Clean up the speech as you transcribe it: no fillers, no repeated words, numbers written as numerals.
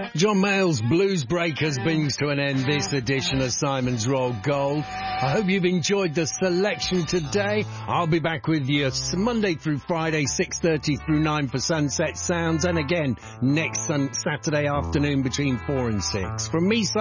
John Mayall's Blues Breakers brings to an end this edition of Simon's Roll Gold. I hope you've enjoyed the selection today. I'll be back with you Monday through Friday, 6:30 through 9 for Sunset Sounds, and again next Saturday afternoon between 4 and 6. From me,